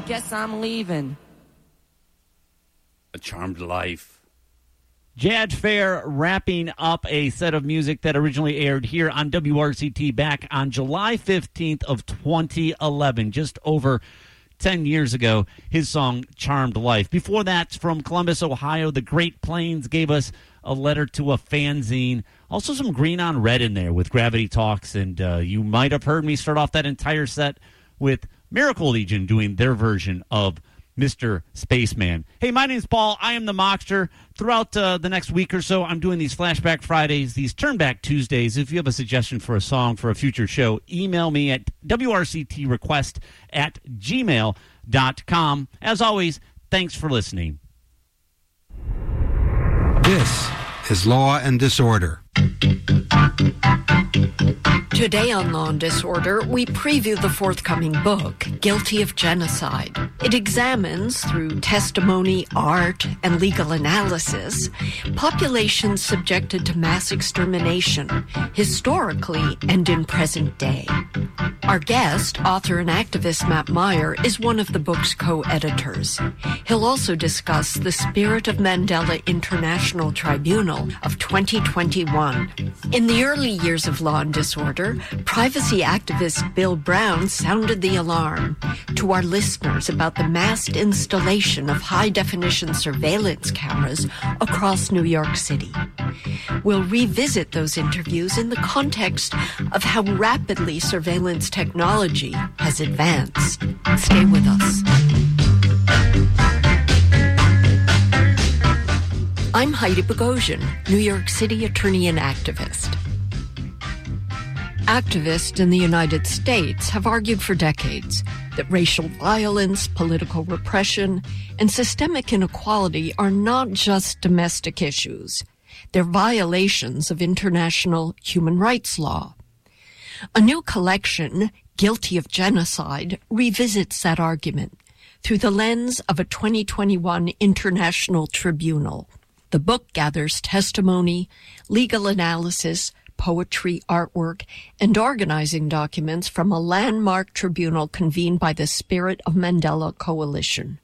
guess I'm leaving. A Charmed Life. Jad Fair wrapping up a set of music that originally aired here on WRCT back on July 15th of 2011, just over 10 years ago, his song Charmed Life. Before that, from Columbus, Ohio, the Great Plains gave us a letter to a fanzine. Also some Green on Red in there with Gravity Talks, and you might have heard me start off that entire set with Miracle Legion doing their version of Mr. Spaceman. Hey, my name's Paul. I am the Mockster. Throughout the next week or so, I'm doing these Flashback Fridays, these Turnback Tuesdays. If you have a suggestion for a song for a future show, email me at wrctrequest@gmail.com. As always, thanks for listening. This is Law and Disorder. Today on Law and Disorder, we preview the forthcoming book, Guilty of Genocide. It examines, through testimony, art, and legal analysis, populations subjected to mass extermination, historically and in present day. Our guest, author and activist Matt Meyer, is one of the book's co-editors. He'll also discuss the Spirit of Mandela International Tribunal of 2021. In the early years of Law and Disorder, privacy activist Bill Brown sounded the alarm to our listeners about the massed installation of high-definition surveillance cameras across New York City. We'll revisit those interviews in the context of how rapidly surveillance technology has advanced. Stay with us. I'm Heidi Bogosian, New York City attorney and activist. Activists in the United States have argued for decades that racial violence, political repression, and systemic inequality are not just domestic issues. They're violations of international human rights law. A new collection, Guilty of Genocide, revisits that argument through the lens of a 2021 international tribunal. The book gathers testimony, legal analysis, poetry, artwork, and organizing documents from a landmark tribunal convened by the Spirit of Mandela Coalition.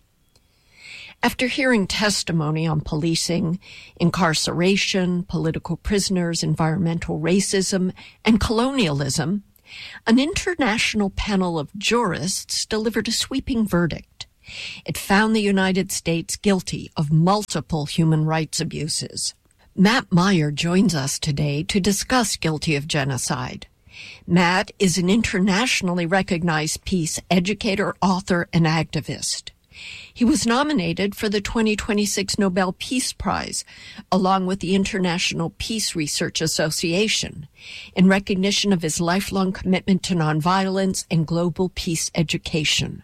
After hearing testimony on policing, incarceration, political prisoners, environmental racism, and colonialism, an international panel of jurists delivered a sweeping verdict. It found the United States guilty of multiple human rights abuses. Matt Meyer joins us today to discuss Guilty of Genocide. Matt is an internationally recognized peace educator, author, and activist. He was nominated for the 2026 Nobel Peace Prize, along with the International Peace Research Association, in recognition of his lifelong commitment to nonviolence and global peace education.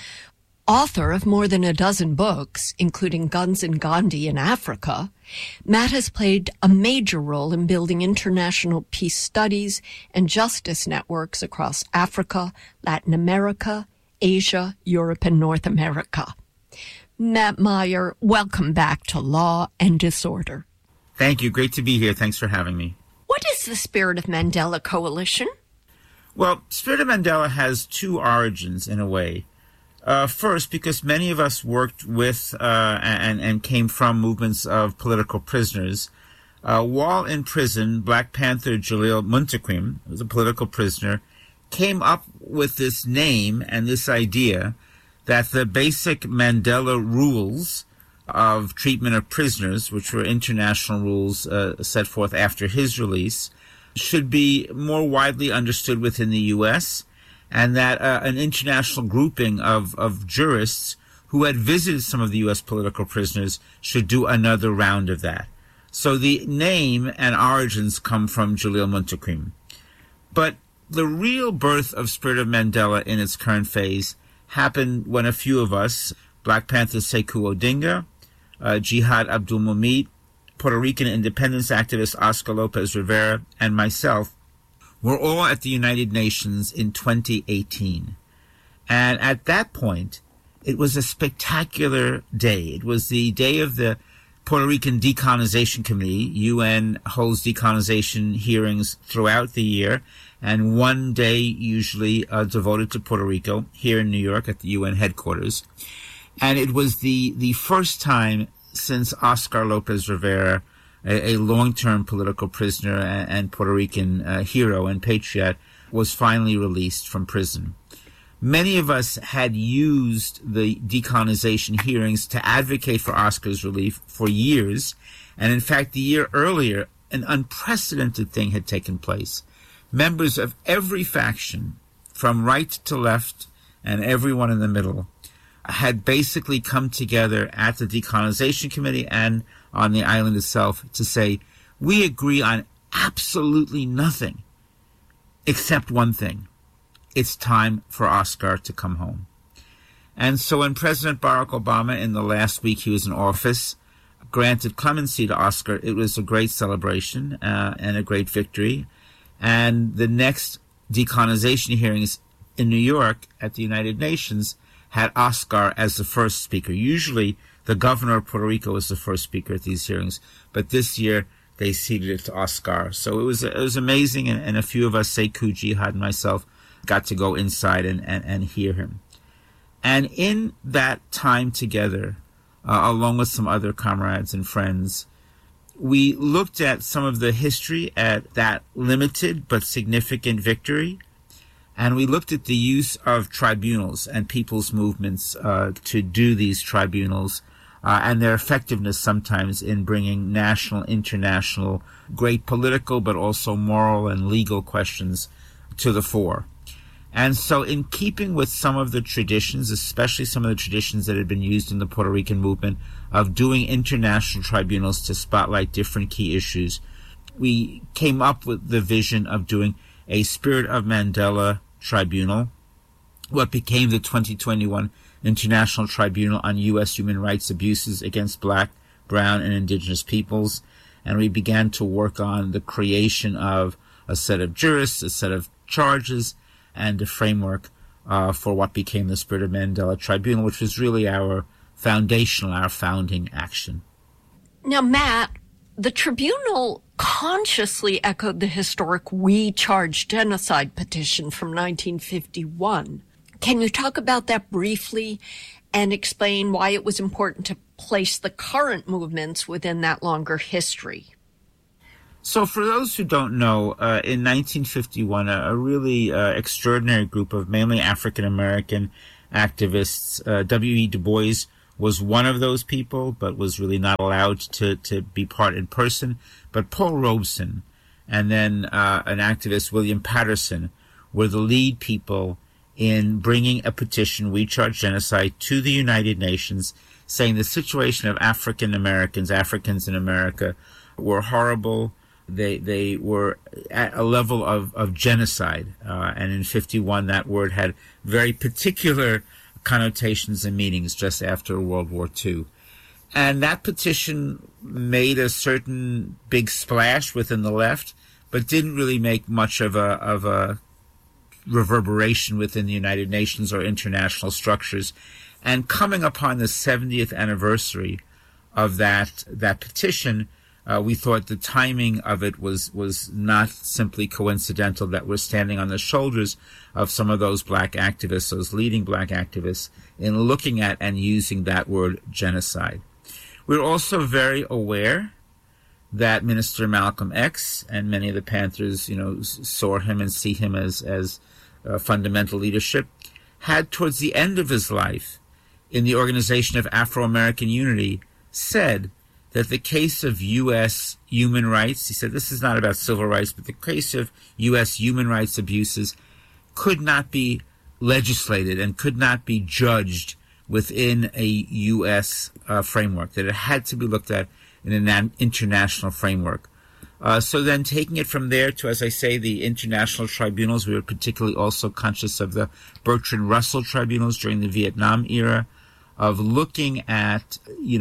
Author of more than a dozen books, including Guns and Gandhi in Africa, Matt has played a major role in building international peace studies and justice networks across Africa, Latin America, Asia, Europe, and North America. Matt Meyer, welcome back to Law and Disorder. Thank you. Great to be here. Thanks for having me. What is the Spirit of Mandela Coalition? Well, Spirit of Mandela has two origins in a way. First, because many of us worked with and came from movements of political prisoners. While in prison, Black Panther Jalil Muntaqim, who was a political prisoner, came up with this name and this idea that the basic Mandela rules of treatment of prisoners, which were international rules set forth after his release, should be more widely understood within the U.S., and that an international grouping of jurists who had visited some of the U.S. political prisoners should do another round of that. So the name and origins come from Jalil Muntaqim. But the real birth of Spirit of Mandela in its current phase happened when a few of us, Black Panther Sekou Odinga, Jihad Abdul-Mumit, Puerto Rican independence activist Oscar Lopez Rivera, and myself, were all at the United Nations in 2018. And at that point, it was a spectacular day. It was the day of the Puerto Rican Decolonization Committee. UN holds decolonization hearings throughout the year. and one day usually devoted to Puerto Rico here in New York at the UN headquarters. And it was the first time since Oscar Lopez Rivera, a long-term political prisoner and Puerto Rican hero and patriot, was finally released from prison. Many of us had used the decolonization hearings to advocate for Oscar's relief for years. And in fact, the year earlier, an unprecedented thing had taken place. Members of every faction, from right to left and everyone in the middle, had basically come together at the Decolonization Committee and on the island itself to say, we agree on absolutely nothing except one thing. It's time for Oscar to come home. And so when President Barack Obama, in the last week he was in office, granted clemency to Oscar, it was a great celebration and a great victory. And the next decolonization hearings in New York at the United Nations had Oscar as the first speaker. Usually the governor of Puerto Rico was the first speaker at these hearings, but this year they ceded it to Oscar. So it was amazing, and a few of us, Sekou Jihad and myself, got to go inside and hear him. And in that time together, along with some other comrades and friends, we looked at some of the history at that limited but significant victory, and we looked at the use of tribunals and people's movements to do these tribunals and their effectiveness sometimes in bringing national, international, great political but also moral and legal questions to the fore. And so in keeping with some of the traditions, especially some of the traditions that had been used in the Puerto Rican movement of doing international tribunals to spotlight different key issues, we came up with the vision of doing a Spirit of Mandela Tribunal, what became the 2021 International Tribunal on U.S. human rights abuses against Black, Brown, and Indigenous peoples. And we began to work on the creation of a set of jurists, a set of charges, and a framework for what became the Spirit of Mandela Tribunal, which was really our founding action. Now, Matt, the tribunal consciously echoed the historic We Charge Genocide petition from 1951. Can you talk about that briefly and explain why it was important to place the current movements within that longer history? So for those who don't know, in 1951, a really extraordinary group of mainly African-American activists, W.E. Du Bois was one of those people, but was really not allowed to be part in person. But Paul Robeson and then an activist, William Patterson, were the lead people in bringing a petition, We Charge Genocide, to the United Nations, saying the situation of Africans in America, were horrible. They were at a level of genocide. And in 51, that word had very particular connotations and meanings just after World War II. And that petition made a certain big splash within the left, but didn't really make much of a reverberation within the United Nations or international structures. And coming upon the 70th anniversary of that petition, we thought the timing of it was not simply coincidental, that we're standing on the shoulders of some of those black activists, those leading black activists, in looking at and using that word genocide. We're also very aware that Minister Malcolm X and many of the Panthers, saw him and see him as fundamental leadership, had towards the end of his life in the Organization of Afro-American Unity said that the case of U.S. human rights, he said this is not about civil rights, but the case of U.S. human rights abuses could not be legislated and could not be judged within a U.S. framework, that it had to be looked at in an international framework. So then taking it from there to, as I say, the international tribunals, we were particularly also conscious of the Bertrand Russell tribunals during the Vietnam era, of looking at,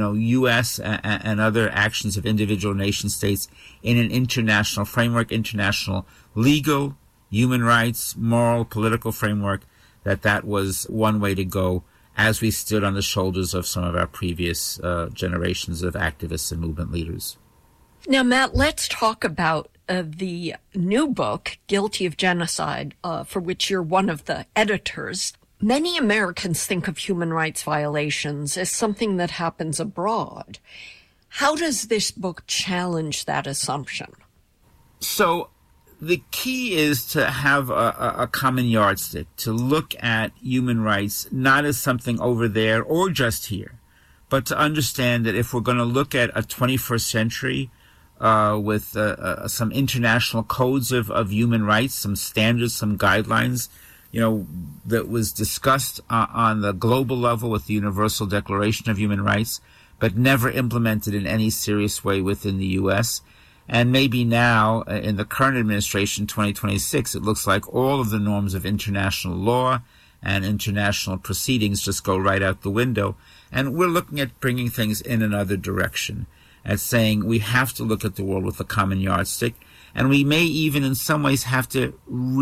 U.S. and other actions of individual nation states in an international framework, international legal, human rights, moral, political framework, that was one way to go as we stood on the shoulders of some of our previous generations of activists and movement leaders. Now, Matt, let's talk about the new book, Guilty of Genocide, for which you're one of the editors, many Americans think of human rights violations as something that happens abroad. How does this book challenge that assumption? So the key is to have a common yardstick, to look at human rights not as something over there or just here, but to understand that if we're going to look at a 21st century with some international codes of human rights, some standards, some guidelines, that was discussed on the global level with the Universal Declaration of Human Rights, but never implemented in any serious way within the U.S., and maybe now, in the current administration, 2026, it looks like all of the norms of international law and international proceedings just go right out the window. And we're looking at bringing things in another direction, at saying we have to look at the world with a common yardstick, and we may even in some ways have to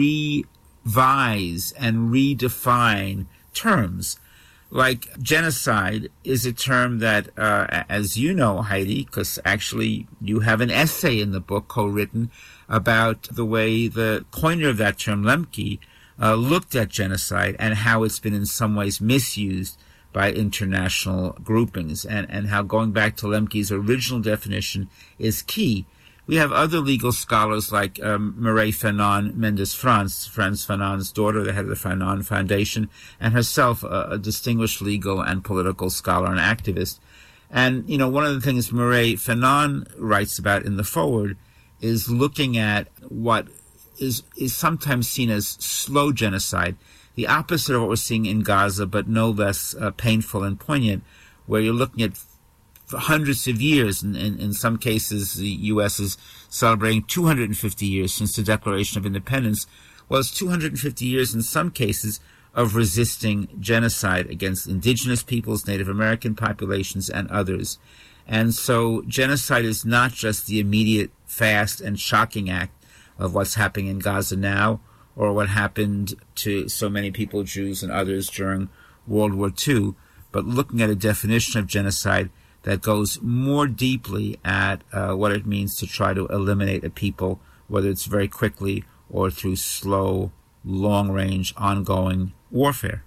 revise and redefine terms. Like genocide is a term that, as you know, Heidi, because actually you have an essay in the book co-written about the way the coiner of that term, Lemke, looked at genocide and how it's been in some ways misused by international groupings, and how going back to Lemke's original definition is key. We have other legal scholars like Mireille Fanon Mendes-France, Frantz Fanon's daughter, the head of the Fanon Foundation, and herself a distinguished legal and political scholar and activist. And, one of the things Mireille Fanon writes about in the foreword is looking at what is sometimes seen as slow genocide, the opposite of what we're seeing in Gaza, but no less painful and poignant, where you're looking at for hundreds of years. In some cases, the U.S. is celebrating 250 years since the Declaration of Independence. Well, it's 250 years in some cases of resisting genocide against indigenous peoples, Native American populations, and others. And so genocide is not just the immediate, fast, and shocking act of what's happening in Gaza now, or what happened to so many people, Jews and others, during World War II, but looking at a definition of genocide that goes more deeply at what it means to try to eliminate a people, whether it's very quickly or through slow, long-range, ongoing warfare.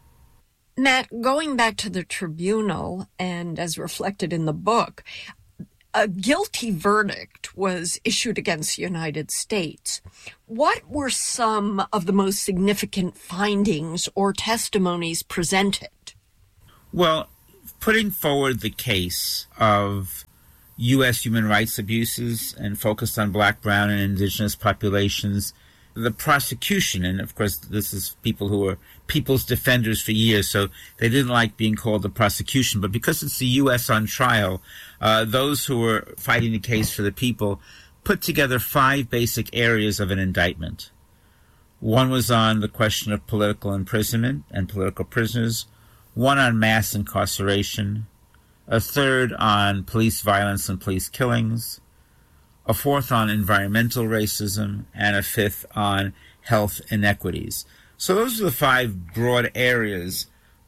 Matt, going back to the tribunal, and as reflected in the book, a guilty verdict was issued against the United States. What were some of the most significant findings or testimonies presented? Well, putting forward the case of U.S. human rights abuses and focused on black, brown, and indigenous populations, the prosecution, and of course this is people who were people's defenders for years, so they didn't like being called the prosecution, but because it's the U.S. on trial, those who were fighting the case for the people put together 5 basic areas of an indictment. One was on the question of political imprisonment and political prisoners, one on mass incarceration, a third on police violence and police killings, a fourth on environmental racism, and a fifth on health inequities. So those are the 5 broad areas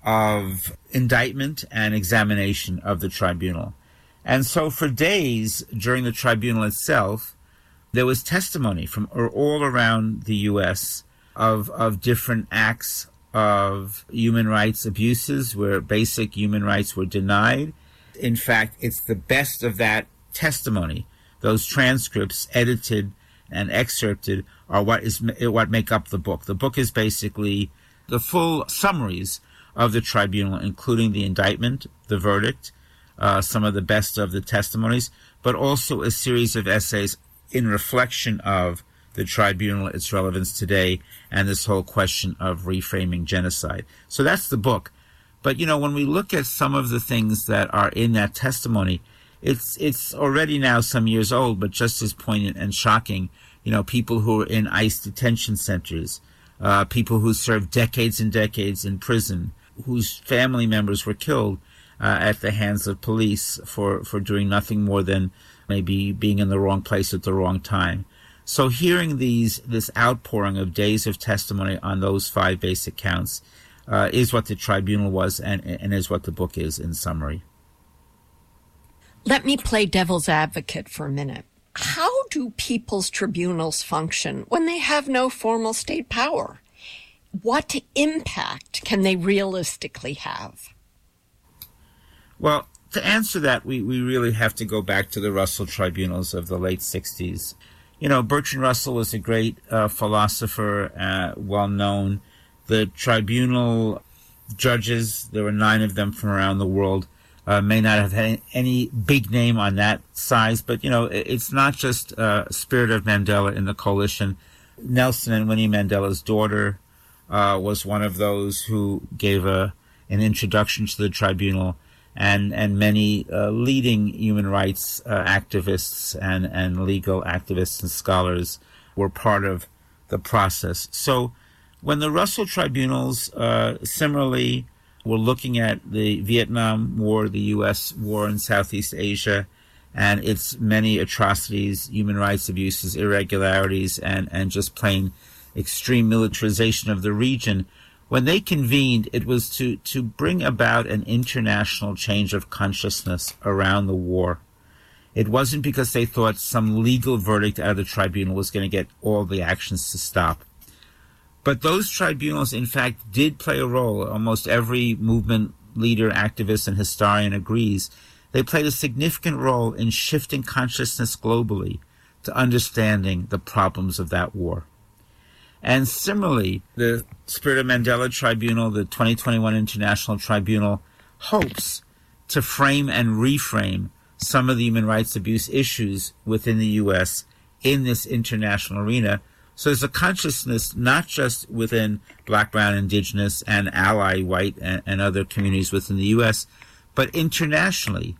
of indictment and examination of the tribunal. And so for days during the tribunal itself, there was testimony from all around the U.S. of different acts of human rights abuses where basic human rights were denied. In fact, it's the best of that testimony. Those transcripts, edited and excerpted, are what make up the book. The book is basically the full summaries of the tribunal, including the indictment, the verdict, some of the best of the testimonies, but also a series of essays in reflection of the tribunal, its relevance today, and this whole question of reframing genocide. So that's the book. But, when we look at some of the things that are in that testimony, it's already now some years old, but just as poignant and shocking. People who are in ICE detention centers, people who served decades and decades in prison, whose family members were killed at the hands of police for doing nothing more than maybe being in the wrong place at the wrong time. So hearing this outpouring of days of testimony on those 5 basic counts is what the tribunal was and is what the book is in summary. Let me play devil's advocate for a minute. how do people's tribunals function when they have no formal state power? What impact can they realistically have? Well, to answer that, we really have to go back to the Russell tribunals of the late 60s. You know, Bertrand Russell was a great philosopher, well known. The tribunal judges, there were 9 of them from around the world, may not have had any big name on that size, but, you know, it's not just Spirit of Mandela in the coalition. Nelson and Winnie Mandela's daughter was one of those who gave an introduction to the tribunal, and many leading human rights activists and legal activists and scholars were part of the process. So when the Russell tribunals similarly were looking at the Vietnam War, the U.S. war in Southeast Asia, and its many atrocities, human rights abuses, irregularities, and just plain extreme militarization of the region, when they convened, it was to bring about an international change of consciousness around the war. It wasn't because they thought some legal verdict out of the tribunal was going to get all the actions to stop. But those tribunals, in fact, did play a role. Almost every movement leader, activist, and historian agrees. They played a significant role in shifting consciousness globally to understanding the problems of that war. And similarly, the Spirit of Mandela Tribunal, the 2021 International Tribunal, hopes to frame and reframe some of the human rights abuse issues within the U.S. in this international arena. So there's a consciousness not just within Black, Brown, Indigenous, and ally white and other communities within the U.S., but internationally,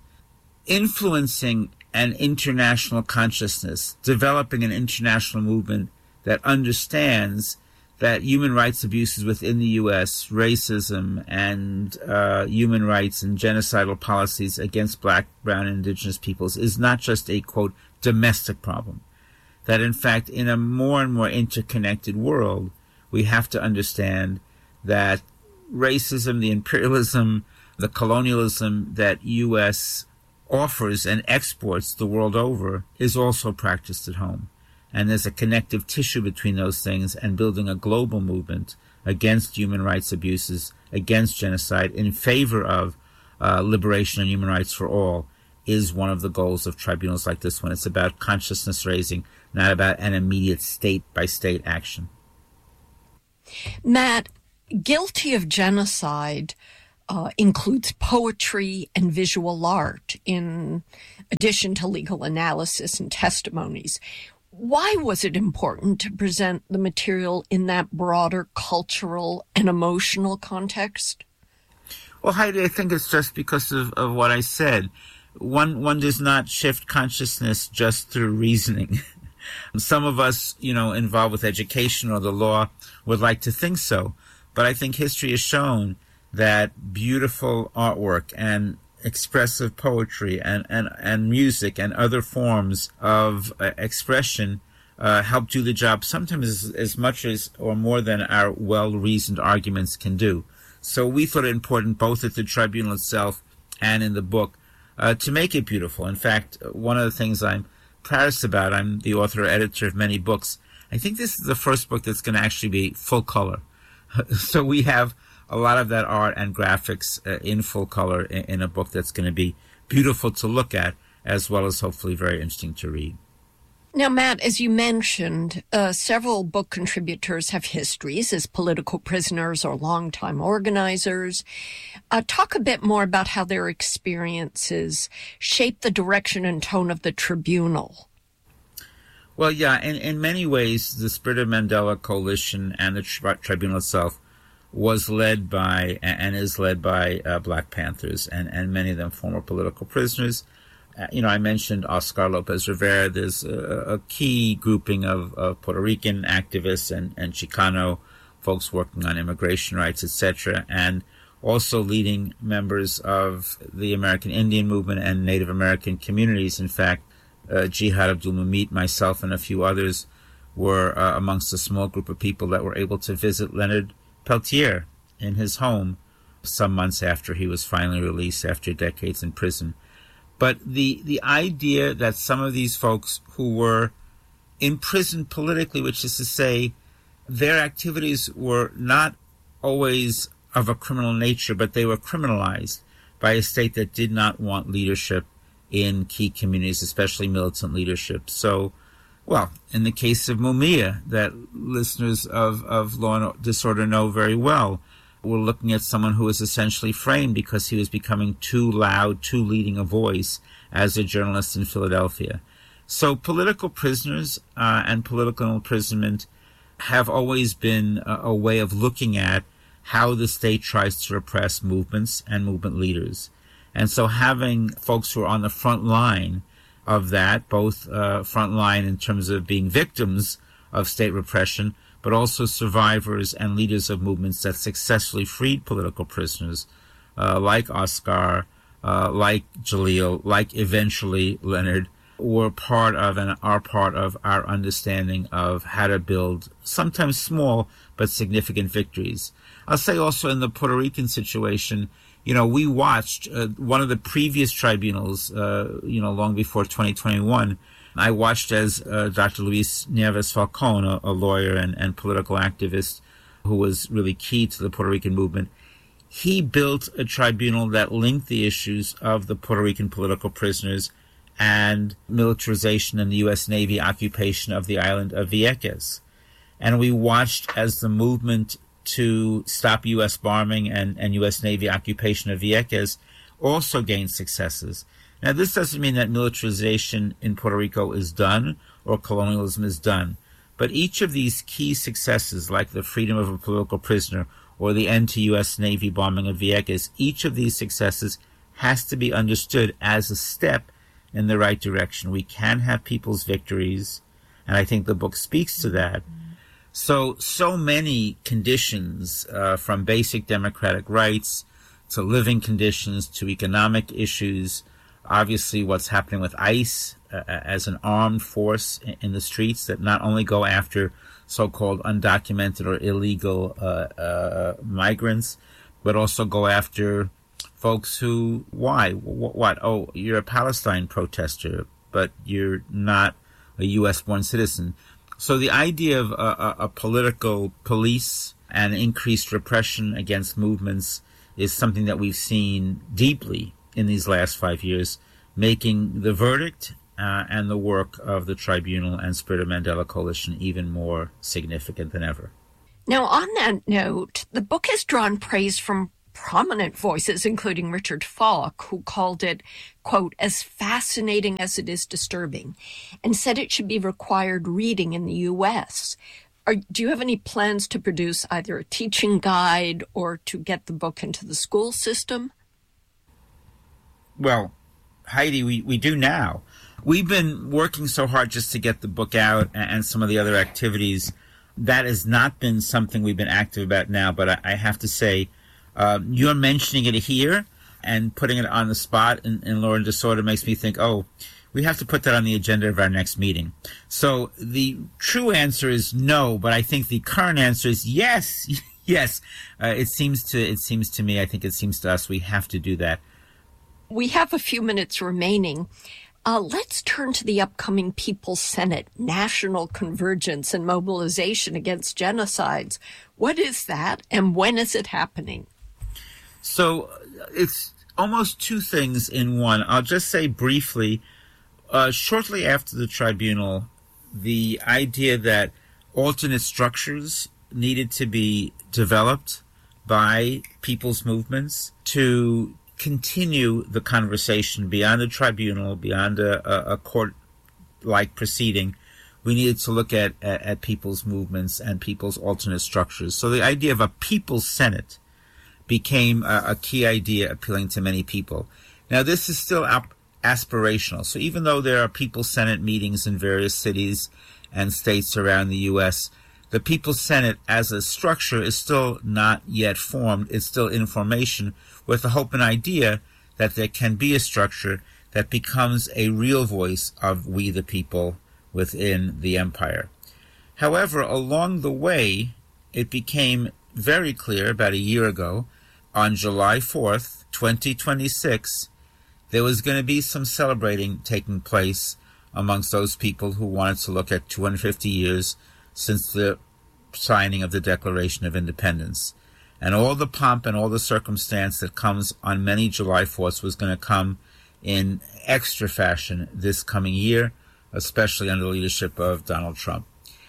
influencing an international consciousness, developing an international movement that understands that human rights abuses within the U.S., racism and human rights and genocidal policies against Black, Brown, and Indigenous peoples is not just a, quote, domestic problem. That, in fact, in a more and more interconnected world, we have to understand that racism, the imperialism, the colonialism that U.S. offers and exports the world over is also practiced at home. And there's a connective tissue between those things, and building a global movement against human rights abuses, against genocide, in favor of liberation and human rights for all is one of the goals of tribunals like this one. It's about consciousness raising, not about an immediate state-by-state action. Matt, guilty of genocide includes poetry and visual art, in addition to legal analysis and testimonies. Why was it important to present the material in that broader cultural and emotional context? Well, Heidi, I think it's just because of what I said. One does not shift consciousness just through reasoning. Some of us, involved with education or the law would like to think so. But I think history has shown that beautiful artwork and expressive poetry and music and other forms of expression help do the job sometimes as much as or more than our well-reasoned arguments can do. So we thought it important both at the tribunal itself and in the book to make it beautiful. In fact, one of the things I'm proudest about, I'm the author or editor of many books. I think this is the first book that's going to actually be full color. So we have a lot of that art and graphics in full color in a book that's going to be beautiful to look at, as well as hopefully very interesting to read. Now, Matt, as you mentioned, several book contributors have histories as political prisoners or longtime organizers. Talk a bit more about how their experiences shape the direction and tone of the tribunal. Well, yeah, in many ways, the Spirit of Mandela Coalition and the tribunal itself was led by and is led by Black Panthers, and many of them former political prisoners. I mentioned Oscar Lopez Rivera. There's a key grouping of Puerto Rican activists and Chicano folks working on immigration rights, etc., and also leading members of the American Indian movement and Native American communities. In fact, Jihad Abdul-Mamit, myself, and a few others were amongst a small group of people that were able to visit Leonard Peltier in his home some months after he was finally released after decades in prison. But the idea that some of these folks who were imprisoned politically, which is to say their activities were not always of a criminal nature, but they were criminalized by a state that did not want leadership in key communities, especially militant leadership. So, well, in the case of Mumia, that listeners of Law and Disorder know very well, we're looking at someone who was essentially framed because he was becoming too loud, too leading a voice as a journalist in Philadelphia. So political prisoners and political imprisonment have always been a way of looking at how the state tries to repress movements and movement leaders. And so having folks who are on the front line of that, both front line in terms of being victims of state repression, but also survivors and leaders of movements that successfully freed political prisoners, like Oscar, like Jalil, like eventually Leonard, were part of and are part of our understanding of how to build sometimes small but significant victories. I'll say also in the Puerto Rican situation, we watched one of the previous tribunals, long before 2021. I watched as Dr. Luis Nieves Falcón, a lawyer and political activist who was really key to the Puerto Rican movement. He built a tribunal that linked the issues of the Puerto Rican political prisoners and militarization and the U.S. Navy occupation of the island of Vieques. And we watched as the movement to stop U.S. bombing and U.S. Navy occupation of Vieques also gained successes. Now, this doesn't mean that militarization in Puerto Rico is done or colonialism is done. But each of these key successes, like the freedom of a political prisoner or the end to U.S. Navy bombing of Vieques, each of these successes has to be understood as a step in the right direction. We can have people's victories, and I think the book speaks to that. So many conditions, from basic democratic rights to living conditions to economic issues, obviously what's happening with ICE as an armed force in the streets that not only go after so-called undocumented or illegal migrants, but also go after folks who, why? What? Oh, you're a Palestine protester, but you're not a U.S.-born citizen. So the idea of a political police and increased repression against movements is something that we've seen deeply in these last 5 years, making the verdict and the work of the tribunal and Spirit of Mandela Coalition even more significant than ever. Now, on that note, the book has drawn praise from prominent voices, including Richard Falk, who called it, quote, as fascinating as it is disturbing, and said it should be required reading in the U.S. Do you have any plans to produce either a teaching guide or to get the book into the school system? Well, Heidi, we do now. We've been working so hard just to get the book out and some of the other activities. That has not been something we've been active about now, but I have to say, you're mentioning it here and putting it on the spot in Law and Disorder makes me think, we have to put that on the agenda of our next meeting. So the true answer is no, but I think the current answer is yes. Yes. It seems to me, I think it seems to us, we have to do that. We have a few minutes remaining. Let's turn to the upcoming People's Senate, National Convergence and Mobilization Against Genocides. What is that, and when is it happening? So it's almost two things in one. I'll just say briefly, shortly after the tribunal, the idea that alternate structures needed to be developed by people's movements to continue the conversation beyond a tribunal, beyond a court-like proceeding. We needed to look at people's movements and people's alternate structures. So the idea of a People's Senate became a key idea appealing to many people. Now, this is still aspirational. So even though there are People's Senate meetings in various cities and states around the U.S., the People's Senate as a structure is still not yet formed. It's still in formation, with the hope and idea that there can be a structure that becomes a real voice of we the people within the empire. However, along the way, it became very clear about a year ago, on July 4th, 2026, there was going to be some celebrating taking place amongst those people who wanted to look at 250 years since the signing of the Declaration of Independence. And all the pomp and all the circumstance that comes on many July 4ths was going to come in extra fashion this coming year, especially under the leadership of Donald Trump.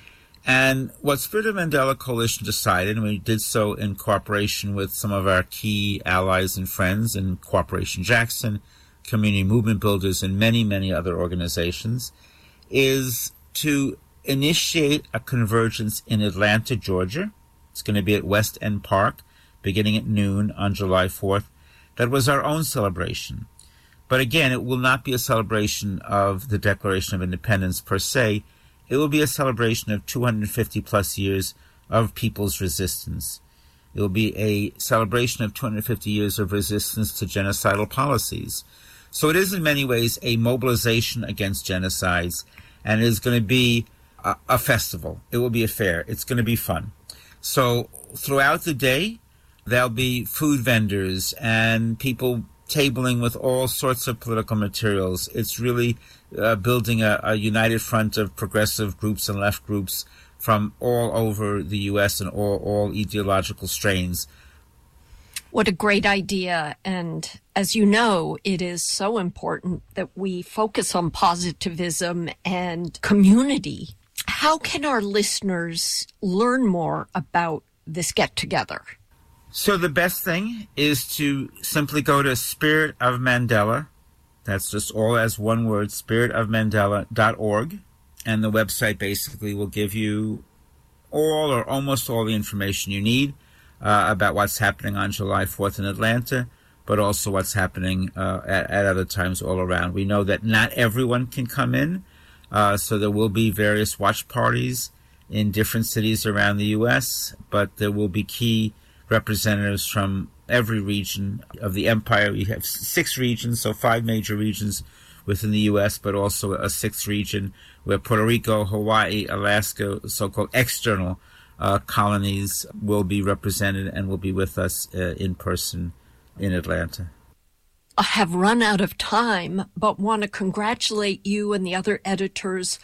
And what Spirit of Mandela Coalition decided, and we did so in cooperation with some of our key allies and friends in Cooperation Jackson, Community Movement Builders, and many, many other organizations, is to initiate a convergence in Atlanta, Georgia. It's going to be at West End Park, beginning at noon on July 4th. That was our own celebration. But again, it will not be a celebration of the Declaration of Independence per se. It will be a celebration of 250 plus years of people's resistance. It will be a celebration of 250 years of resistance to genocidal policies. So it is in many ways a mobilization against genocides, and it is going to be a festival. It will be a fair. It's going to be fun. So throughout the day, there'll be food vendors and people tabling with all sorts of political materials. It's really building a united front of progressive groups and left groups from all over the U.S. and all ideological strains. What a great idea. And as you know, it is so important that we focus on positivism and community. How can our listeners learn more about this get-together? So the best thing is to simply go to Spirit of Mandela. That's just all as one word, spiritofmandela.org. And the website basically will give you all or almost all the information you need about what's happening on July 4th in Atlanta, but also what's happening at other times all around. We know that not everyone can come in, so there will be various watch parties in different cities around the U.S., but there will be key representatives from every region of the empire. We have 6 regions, so 5 major regions within the U.S., but also a 6th region where Puerto Rico, Hawaii, Alaska, so-called external colonies will be represented and will be with us in person in Atlanta. I have run out of time, but want to congratulate you and the other editors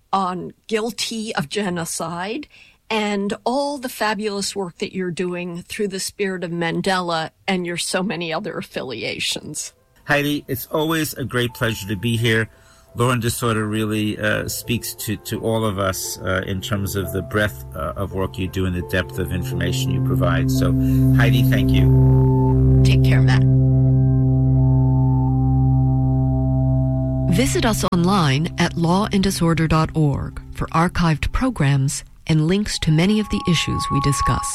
on Guilty of Genocide and all the fabulous work that you're doing through the Spirit of Mandela and your so many other affiliations. Heidi, it's always a great pleasure to be here. Law and Disorder really speaks to all of us in terms of the breadth of work you do and the depth of information you provide. So, Heidi, thank you. Take care, Matt. Visit us online at lawanddisorder.org for archived programs and links to many of the issues we discuss.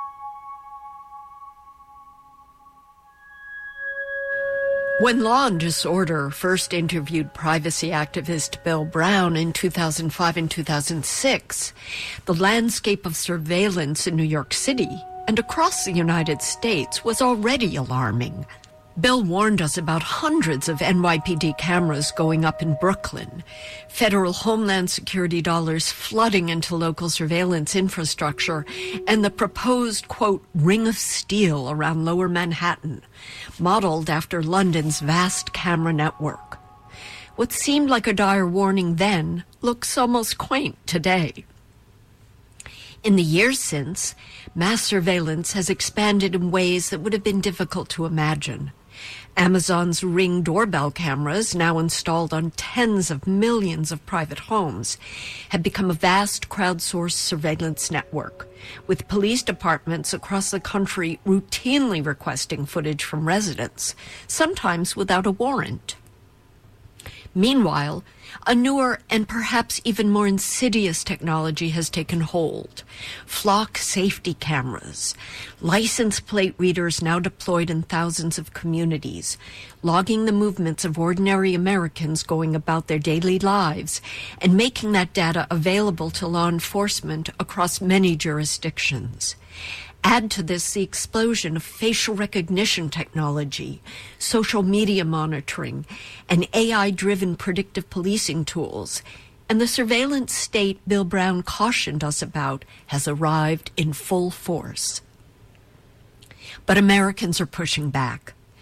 When Law and Disorder first interviewed privacy activist Bill Brown in 2005 and 2006, the landscape of surveillance in New York City and across the United States was already alarming. Bill warned us about hundreds of NYPD cameras going up in Brooklyn, federal Homeland Security dollars flooding into local surveillance infrastructure, and the proposed, quote, ring of steel around Lower Manhattan, modeled after London's vast camera network. What seemed like a dire warning then looks almost quaint today. In the years since, mass surveillance has expanded in ways that would have been difficult to imagine. Amazon's Ring doorbell cameras, now installed on tens of millions of private homes, have become a vast crowdsourced surveillance network, with police departments across the country routinely requesting footage from residents, sometimes without a warrant. Meanwhile, a newer and perhaps even more insidious technology has taken hold. Flock safety cameras, license plate readers now deployed in thousands of communities, logging the movements of ordinary Americans going about their daily lives and making that data available to law enforcement across many jurisdictions. Add to this the explosion of facial recognition technology, social media monitoring, and AI-driven predictive policing tools, and the surveillance state Bill Brown cautioned us about has arrived in full force. But Americans are pushing back.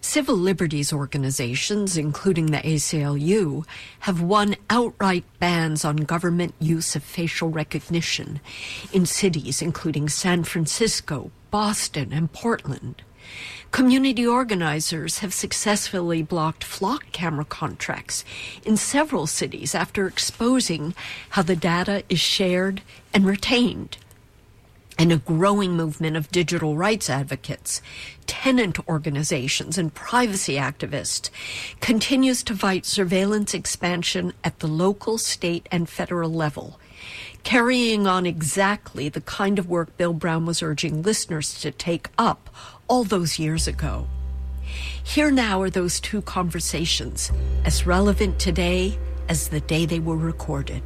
Civil liberties organizations, including the ACLU, have won outright bans on government use of facial recognition in cities including San Francisco, Boston, and Portland. Community organizers have successfully blocked flock camera contracts in several cities after exposing how the data is shared and retained. And a growing movement of digital rights advocates, tenant organizations, and privacy activists continues to fight surveillance expansion at the local, state, and federal level, carrying on exactly the kind of work Bill Brown was urging listeners to take up all those years ago. Here now are those two conversations, as relevant today as the day they were recorded.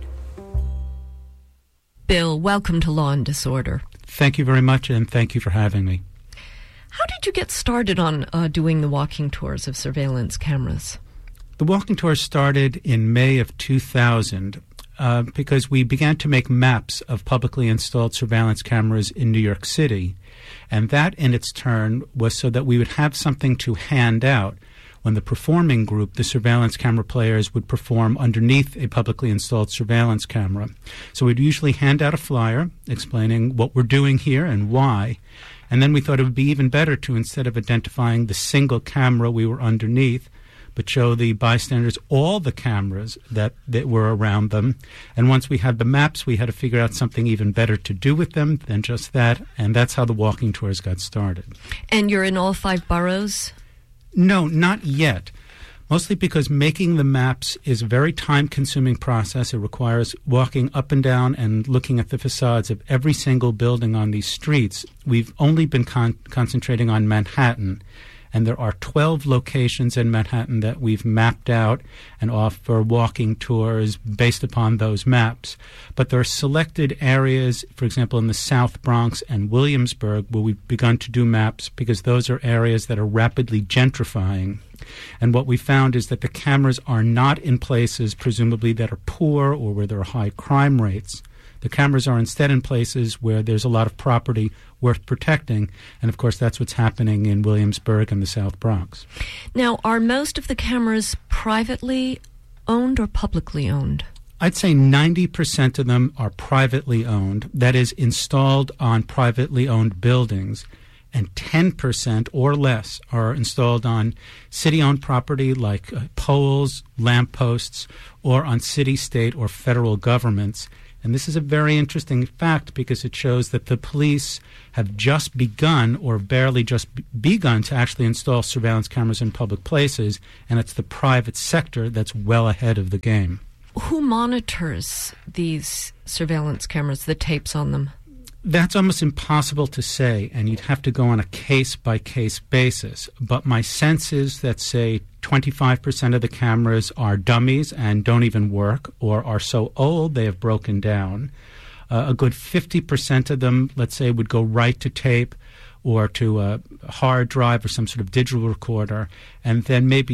Bill, welcome to Law and Disorder. Thank you very much, and thank you for having me. How did you get started on doing the walking tours of surveillance cameras? The walking tour started in May of 2000 because we began to make maps of publicly installed surveillance cameras in New York City. And that, in its turn, was so that we would have something to hand out when the performing group, the surveillance camera players, would perform underneath a publicly installed surveillance camera. So we'd usually hand out a flyer explaining what we're doing here and why. And then we thought it would be even better to, instead of identifying the single camera we were underneath, but show the bystanders all the cameras that were around them. And once we had the maps, we had to figure out something even better to do with them than just that. And that's how the walking tours got started. And you're in all 5 boroughs? No, not yet. Mostly because making the maps is a very time-consuming process. It requires walking up and down and looking at the facades of every single building on these streets. We've only been concentrating on Manhattan. And there are 12 locations in Manhattan that we've mapped out and offer walking tours based upon those maps. But there are selected areas, for example, in the South Bronx and Williamsburg, where we've begun to do maps because those are areas that are rapidly gentrifying. And what we found is that the cameras are not in places, presumably, that are poor or where there are high crime rates. The cameras are instead in places where there's a lot of property worth protecting. And, of course, that's what's happening in Williamsburg and the South Bronx. Now, are most of the cameras privately owned or publicly owned? I'd say 90% of them are privately owned, that is, installed on privately owned buildings. And 10% or less are installed on city-owned property like poles, lampposts, or on city, state, or federal governments. And this is a very interesting fact because it shows that the police have just begun or barely just begun to actually install surveillance cameras in public places, and it's the private sector that's well ahead of the game. Who monitors these surveillance cameras, the tapes on them? That's almost impossible to say, and you'd have to go on a case-by-case basis. But my sense is that, say, 25% of the cameras are dummies and don't even work or are so old they have broken down. A good 50% of them, let's say, would go right to tape or to a hard drive or some sort of digital recorder, and then maybe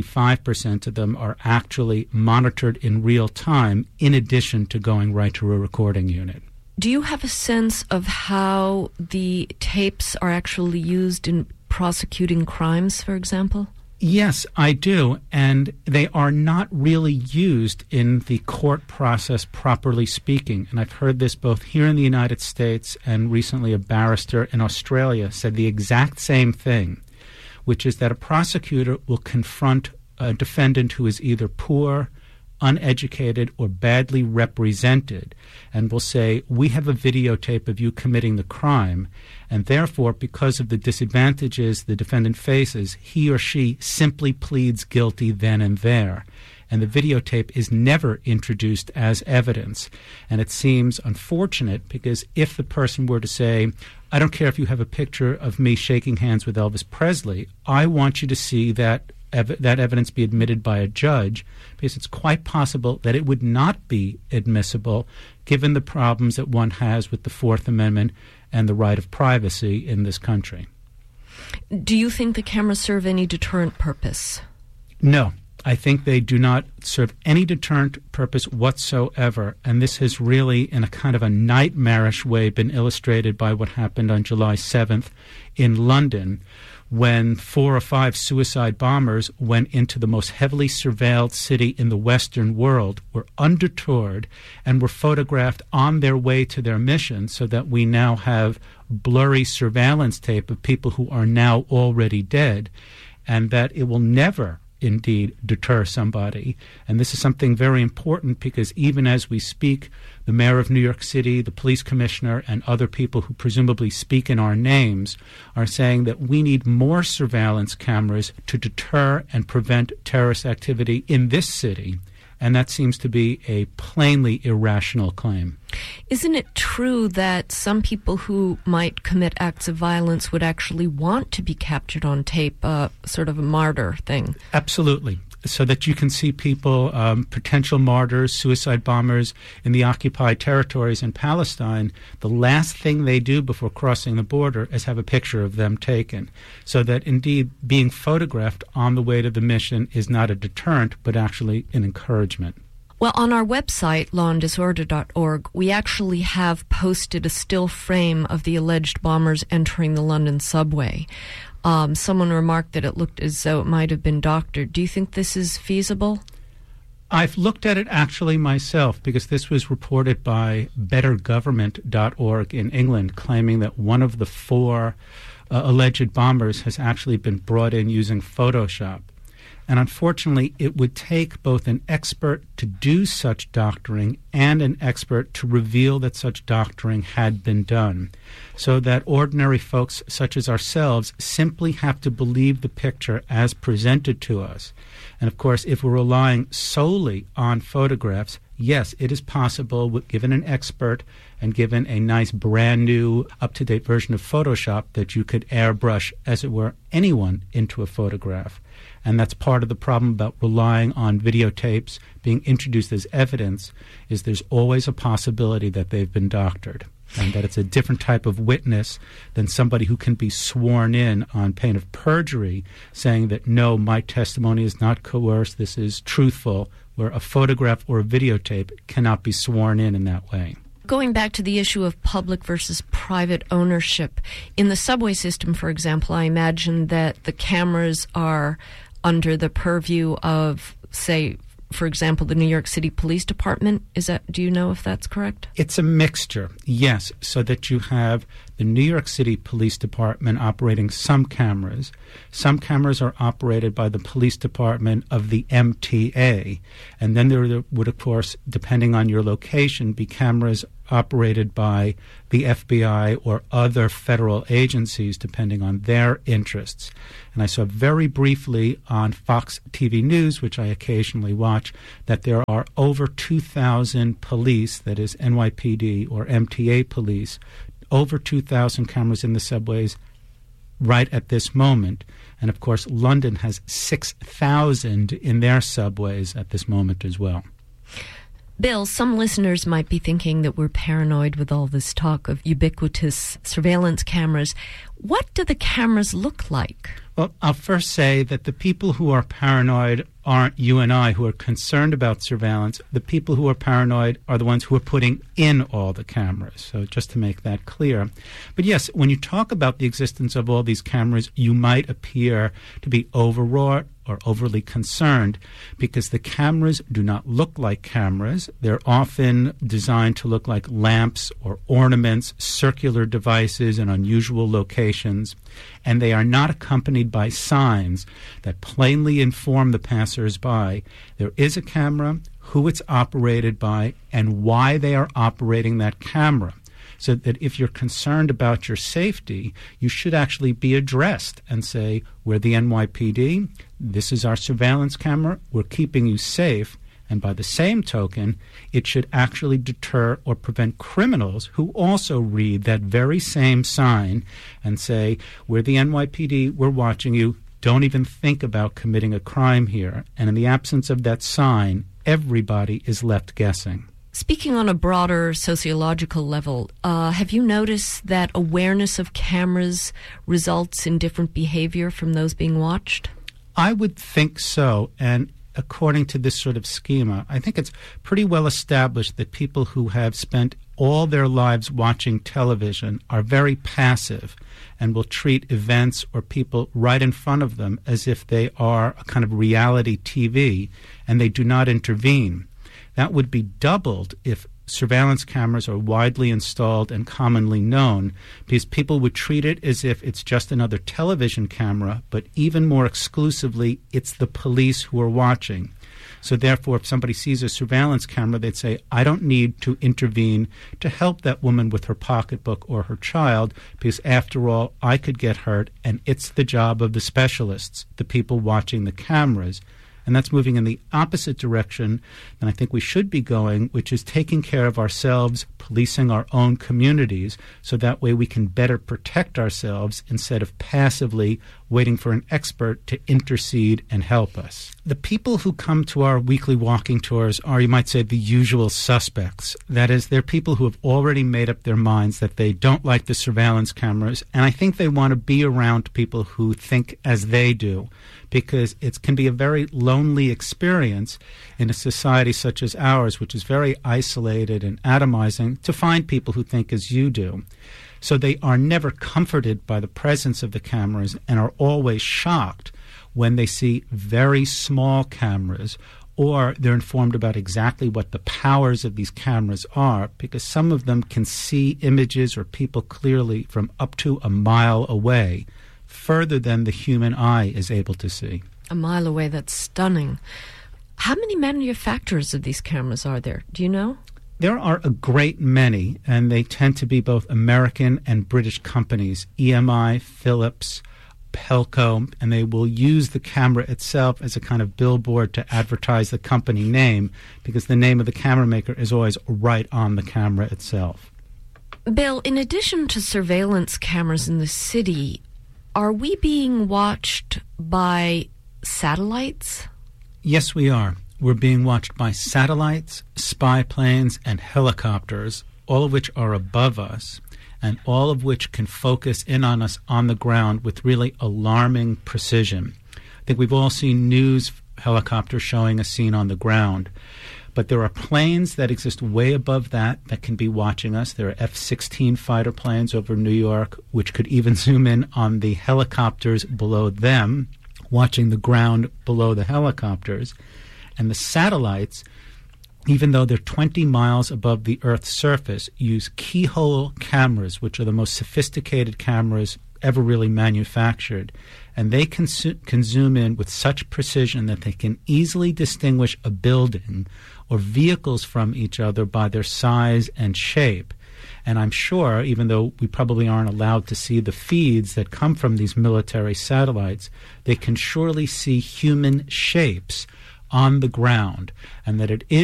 25% of them are actually monitored in real time in addition to going right to a recording unit. Do you have a sense of how the tapes are actually used in prosecuting crimes, for example? Yes, I do, and they are not really used in the court process, properly speaking. And I've heard this both here in the United States and recently a barrister in Australia said the exact same thing, which is that a prosecutor will confront a defendant who is either poor, uneducated, or badly represented, and will say, we have a videotape of you committing the crime, and therefore, because of the disadvantages the defendant faces, he or she simply pleads guilty then and there. And the videotape is never introduced as evidence. And it seems unfortunate because if the person were to say, I don't care if you have a picture of me shaking hands with Elvis Presley, I want you to see that evidence be admitted by a judge, because it's quite possible that it would not be admissible given the problems that one has with the Fourth Amendment and the right of privacy in this country. Do you think the cameras serve any deterrent purpose? No. I think they do not serve any deterrent purpose whatsoever, and this has really, in a kind of a nightmarish way, been illustrated by what happened on July 7th in London, when 4 or 5 suicide bombers went into the most heavily surveilled city in the Western world, were undetoured, and were photographed on their way to their mission, so that we now have blurry surveillance tape of people who are now already dead, and that it will never indeed deter somebody. And this is something very important, because even as we speak, the mayor of New York City, the police commissioner, and other people who presumably speak in our names are saying that we need more surveillance cameras to deter and prevent terrorist activity in this city. And that seems to be a plainly irrational claim. Isn't it true that some people who might commit acts of violence would actually want to be captured on tape, sort of a martyr thing? Absolutely. So that you can see people, potential martyrs, suicide bombers in the occupied territories in Palestine, the last thing they do before crossing the border is have a picture of them taken. So that indeed being photographed on the way to the mission is not a deterrent, but actually an encouragement. Well, on our website, lawanddisorder.org, we actually have posted a still frame of the alleged bombers entering the London subway. Someone remarked that it looked as though it might have been doctored. Do you think this is feasible? I've looked at it actually myself, because this was reported by bettergovernment.org in England, claiming that one of the 4 alleged bombers has actually been brought in using Photoshop. And unfortunately, it would take both an expert to do such doctoring and an expert to reveal that such doctoring had been done, so that ordinary folks such as ourselves simply have to believe the picture as presented to us. And of course, if we're relying solely on photographs, yes, it is possible, given an expert and given a nice brand new up-to-date version of Photoshop, that you could airbrush, as it were, anyone into a photograph. And that's part of the problem about relying on videotapes being introduced as evidence, is there's always a possibility that they've been doctored, and that it's a different type of witness than somebody who can be sworn in on pain of perjury, saying that, no, my testimony is not coerced, this is truthful, where a photograph or a videotape cannot be sworn in that way. Going back to the issue of public versus private ownership, in the subway system, for example, I imagine that the cameras are under the purview of, say, for example, the New York City Police Department. Do you know if that's correct? It's a mixture, yes, so that you have the New York City Police Department operating some cameras. Some cameras are operated by the police department of the MTA. And then there would, of course, depending on your location, be cameras operated by the FBI or other federal agencies, depending on their interests. And I saw very briefly on Fox TV News, which I occasionally watch, that there are over 2,000 police, that is NYPD or MTA police, over 2,000 cameras in the subways right at this moment. And of course, London has 6,000 in their subways at this moment as well. Bill, some listeners might be thinking that we're paranoid with all this talk of ubiquitous surveillance cameras. What do the cameras look like? Well, I'll first say that the people who are paranoid aren't you and I who are concerned about surveillance. The people who are paranoid are the ones who are putting in all the cameras. So just to make that clear. But yes, when you talk about the existence of all these cameras, you might appear to be overwrought or overly concerned, because the cameras do not look like cameras. They're often designed to look like lamps or ornaments, circular devices in unusual locations, and they are not accompanied by signs that plainly inform the passers-by there is a camera, who it's operated by, and why they are operating that camera. So that if you're concerned about your safety, you should actually be addressed and say, we're the NYPD, this is our surveillance camera, we're keeping you safe. And by the same token, it should actually deter or prevent criminals who also read that very same sign and say, we're the NYPD, we're watching you, don't even think about committing a crime here. And in the absence of that sign, everybody is left guessing. Speaking on a broader sociological level, have you noticed that awareness of cameras results in different behavior from those being watched? I would think so. And according to this sort of schema, I think it's pretty well established that people who have spent all their lives watching television are very passive and will treat events or people right in front of them as if they are a kind of reality TV, and they do not intervene. That would be doubled if surveillance cameras are widely installed and commonly known, because people would treat it as if it's just another television camera, but even more exclusively, it's the police who are watching. So therefore, if somebody sees a surveillance camera, they'd say, I don't need to intervene to help that woman with her pocketbook or her child, because after all, I could get hurt, and it's the job of the specialists, the people watching the cameras. And that's moving in the opposite direction than I think we should be going, which is taking care of ourselves, policing our own communities, so that way we can better protect ourselves instead of passively waiting for an expert to intercede and help us. The people who come to our weekly walking tours are, you might say, the usual suspects. That is, they're people who have already made up their minds that they don't like the surveillance cameras, and I think they want to be around people who think as they do, because it can be a very lonely experience in a society such as ours, which is very isolated and atomizing, to find people who think as you do. So they are never comforted by the presence of the cameras and are always shocked when they see very small cameras, or they're informed about exactly what the powers of these cameras are, because some of them can see images or people clearly from up to a mile away, further than the human eye is able to see. A mile away, that's stunning. How many manufacturers of these cameras are there? Do you know? There are a great many, and they tend to be both American and British companies, EMI, Philips, Pelco, and they will use the camera itself as a kind of billboard to advertise the company name, because the name of the camera maker is always right on the camera itself. Bill, in addition to surveillance cameras in the city, are we being watched by satellites? Yes, we are. We're being watched by satellites, spy planes, and helicopters, all of which are above us, and all of which can focus in on us on the ground with really alarming precision. I think we've all seen news helicopters showing a scene on the ground. But there are planes that exist way above that can be watching us. There are F-16 fighter planes over New York, which could even zoom in on the helicopters below them, watching the ground below the helicopters. And the satellites, even though they're 20 miles above the Earth's surface, use keyhole cameras, which are the most sophisticated cameras ever really manufactured. And they can zoom in with such precision that they can easily distinguish a building or vehicles from each other by their size and shape. And I'm sure, even though we probably aren't allowed to see the feeds that come from these military satellites, they can surely see human shapes on the ground, and that it is